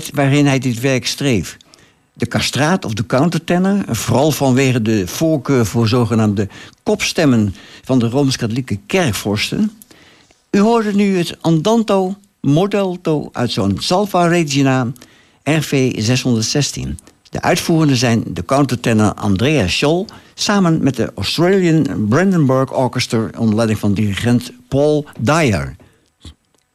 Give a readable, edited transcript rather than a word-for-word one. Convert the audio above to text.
waarin hij dit werk schreef. De castraat of de countertenor, vooral vanwege de voorkeur voor zogenaamde kopstemmen van de Rooms-Katholieke kerkvorsten. U hoorde nu het Andante Modelto uit zo'n Salva Regina RV 616. De uitvoerenden zijn de countertenor Andrea Scholl samen met de Australian Brandenburg Orchestra onder leiding van dirigent Paul Dyer.